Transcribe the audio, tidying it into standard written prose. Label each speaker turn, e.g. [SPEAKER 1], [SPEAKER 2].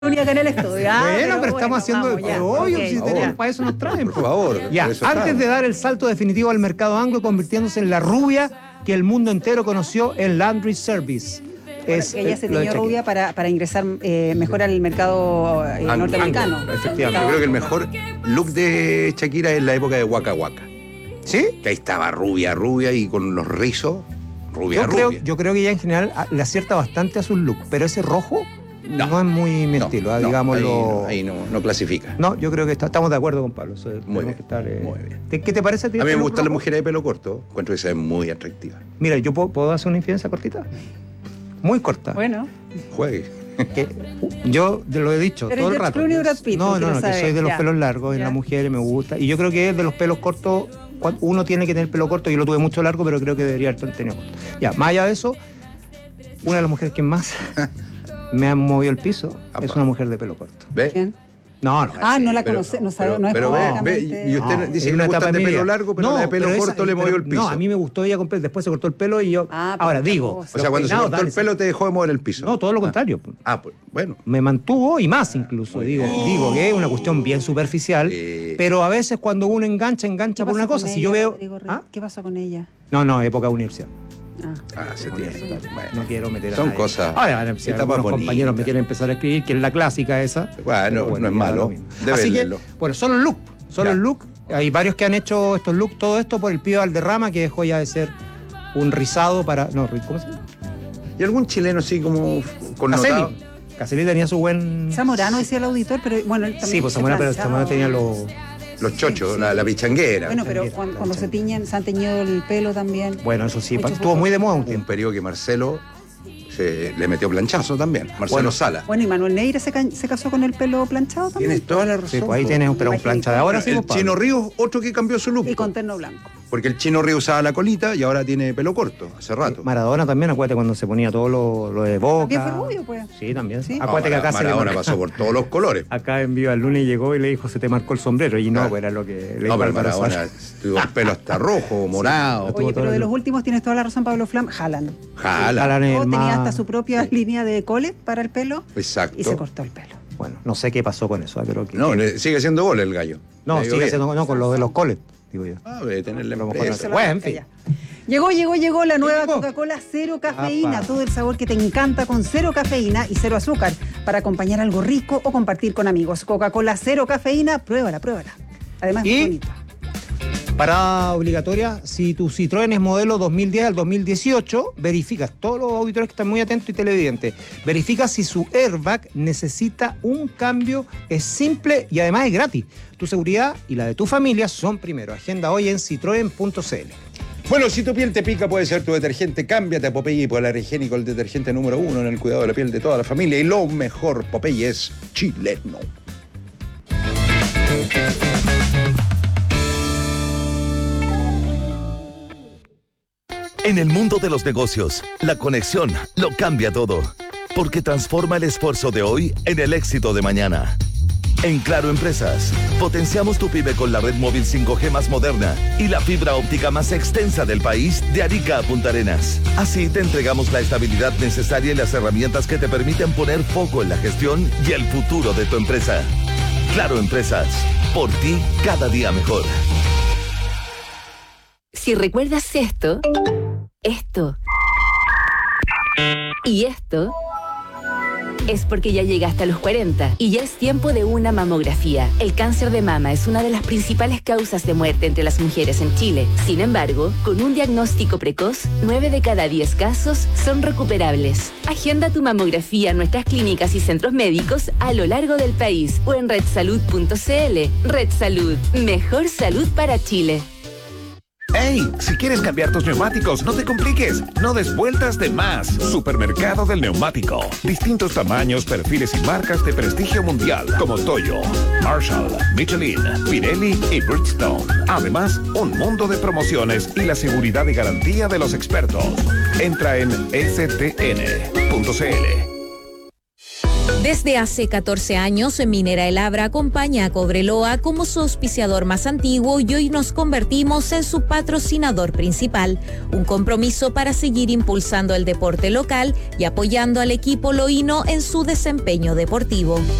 [SPEAKER 1] acá en el estudio.
[SPEAKER 2] Bueno, pero estamos haciendo, obvio,
[SPEAKER 1] okay,
[SPEAKER 2] si para eso nos traen.
[SPEAKER 3] Por favor.
[SPEAKER 2] Ya, antes de dar el salto definitivo al mercado anglo, convirtiéndose en la rubia que el mundo entero conoció en Laundry Service.
[SPEAKER 1] Ella se tiñó rubia para ingresar mejor al mercado norteamericano.
[SPEAKER 3] Efectivamente, yo creo que el mejor look de Shakira es la época de Waka Waka.
[SPEAKER 2] ¿Sí?
[SPEAKER 3] Que ahí estaba rubia y con los rizos, rubia.
[SPEAKER 2] Yo creo que ella en general le acierta bastante a sus looks, pero ese rojo no es muy mi estilo, digámoslo.
[SPEAKER 3] Ahí no clasifica.
[SPEAKER 2] No, yo creo que estamos de acuerdo con Pablo.
[SPEAKER 3] Muy bien.
[SPEAKER 2] Muy bien. ¿Qué te parece a ti?
[SPEAKER 3] A mí me gustan las mujeres de pelo corto, encuentro que se ven muy atractivas.
[SPEAKER 2] Mira, ¿yo puedo hacer una infidencia cortita? Muy corta.
[SPEAKER 1] Bueno.
[SPEAKER 3] Juegue.
[SPEAKER 2] Yo lo he dicho todo el rato. No, que soy de los pelos largos en las mujeres, me gusta. Y yo creo que es de los pelos cortos, uno tiene que tener pelo corto. Yo lo tuve mucho largo, pero creo que debería haber tenido corto. Ya, más allá de eso, una de las mujeres que más me ha movido el piso es una mujer de pelo corto.
[SPEAKER 3] ¿Ves?
[SPEAKER 1] ¿Quién?
[SPEAKER 2] No
[SPEAKER 1] la conoce, no sabe, no es
[SPEAKER 3] pero y usted dice que le gustan de pelo largo, pero la de pelo corto le movió el piso.
[SPEAKER 2] No, a mí me gustó ella después se cortó el pelo y yo. Ahora digo.
[SPEAKER 3] O sea, cuando se cortó el pelo te dejó de mover el piso.
[SPEAKER 2] No, todo lo contrario.
[SPEAKER 3] Pues, bueno.
[SPEAKER 2] Me mantuvo y más incluso. Digo que es una cuestión bien superficial, pero a veces cuando uno engancha por una cosa. Si yo veo.
[SPEAKER 1] ¿Qué pasó con ella?
[SPEAKER 2] No, época universidad.
[SPEAKER 3] Se tiene.
[SPEAKER 2] Bueno, no quiero meter
[SPEAKER 3] Son cosas.
[SPEAKER 2] Ahora, si algunos compañeros me quieren empezar a escribir, que es la clásica esa.
[SPEAKER 3] Bueno, no es malo.
[SPEAKER 2] Así que, bueno, son los looks. Hay varios que han hecho estos looks, todo esto por el Pío Valderrama, que dejó ya de ser un rizado para. No, ¿cómo se llama?
[SPEAKER 3] ¿Y algún chileno así como connotado?
[SPEAKER 2] Caselli tenía su buen.
[SPEAKER 1] Zamorano decía el auditor, pero bueno, él también.
[SPEAKER 2] Sí, pues Zamorano tenía
[SPEAKER 3] los chochos, la pichanguera.
[SPEAKER 1] Bueno, pero cuando se han teñido el pelo también.
[SPEAKER 2] Bueno, eso sí, estuvo muy de moda un tiempo.
[SPEAKER 3] Un periodo que Marcelo le metió planchazo también, Marcelo Sala.
[SPEAKER 1] Bueno, y Manuel Neira se casó con el pelo planchado también.
[SPEAKER 3] Tienes toda la razón.
[SPEAKER 2] Sí, pues ahí tienes un planchado. Ahora sí,
[SPEAKER 3] el Chino Ríos, otro que cambió su look.
[SPEAKER 1] Y con terno blanco.
[SPEAKER 3] Porque el Chino Ríos usaba la colita y ahora tiene pelo corto, hace rato.
[SPEAKER 2] Maradona también, acuérdate cuando se ponía todo lo de Boca.
[SPEAKER 1] También fue rubio, pues.
[SPEAKER 2] Sí, también.
[SPEAKER 1] Sí.
[SPEAKER 2] Acuérdate que acá
[SPEAKER 3] Maradona pasó por todos los colores.
[SPEAKER 2] Acá en Viva el Lunes llegó y le dijo, se te marcó el sombrero. Y no, pues era lo que le dijo
[SPEAKER 3] pero Maradona tuvo el pelo hasta rojo, morado.
[SPEAKER 1] Oye, pero de los últimos tienes toda la razón, Pablo Flam, Haaland. Tenía hasta su propia línea de cole para el pelo.
[SPEAKER 3] Exacto.
[SPEAKER 1] Y se cortó el pelo.
[SPEAKER 2] Bueno, no sé qué pasó con eso, pero
[SPEAKER 3] No, sigue haciendo gol el gallo.
[SPEAKER 2] No, sigue haciendo con lo de los coles, digo yo.
[SPEAKER 3] Debe tenerle
[SPEAKER 2] Bueno, en fin.
[SPEAKER 1] Llegó la nueva Coca-Cola cero cafeína. Todo el sabor que te encanta con cero cafeína y cero azúcar para acompañar algo rico o compartir con amigos. Coca-Cola cero cafeína, pruébala. Además, es bonita.
[SPEAKER 2] Parada obligatoria, si tu Citroën es modelo 2010 al 2018, verificas, todos los auditores que están muy atentos y televidentes, verifica si su airbag necesita un cambio, es simple y además es gratis. Tu seguridad y la de tu familia son primero. Agenda hoy en citroen.cl.
[SPEAKER 3] Bueno, si tu piel te pica, puede ser tu detergente. Cámbiate a Popeye Polar Higiénico, el detergente número 1 en el cuidado de la piel de toda la familia. Y lo mejor, Popeye es chileno.
[SPEAKER 4] En el mundo de los negocios, la conexión lo cambia todo, porque transforma el esfuerzo de hoy en el éxito de mañana. En Claro Empresas, potenciamos tu pyme con la red móvil 5G más moderna y la fibra óptica más extensa del país de Arica a Punta Arenas. Así te entregamos la estabilidad necesaria y las herramientas que te permiten poner foco en la gestión y el futuro de tu empresa. Claro Empresas, por ti cada día mejor.
[SPEAKER 5] Si recuerdas esto y esto, es porque ya llegaste a los 40 y ya es tiempo de una mamografía. El cáncer de mama es una de las principales causas de muerte entre las mujeres en Chile. Sin embargo, con un diagnóstico precoz, 9 de cada 10 casos son recuperables. Agenda tu mamografía en nuestras clínicas y centros médicos a lo largo del país o en redsalud.cl. Red Salud, mejor salud para Chile.
[SPEAKER 6] ¡Hey! Si quieres cambiar tus neumáticos, no te compliques. No des vueltas de más. Supermercado del Neumático. Distintos tamaños, perfiles y marcas de prestigio mundial como Toyo, Marshall, Michelin, Pirelli y Bridgestone. Además, un mundo de promociones y la seguridad y garantía de los expertos. Entra en stn.cl.
[SPEAKER 7] Desde hace 14 años, Minera El Abra acompaña a Cobreloa como su auspiciador más antiguo y hoy nos convertimos en su patrocinador principal. Un compromiso para seguir impulsando el deporte local y apoyando al equipo loíno en su desempeño deportivo.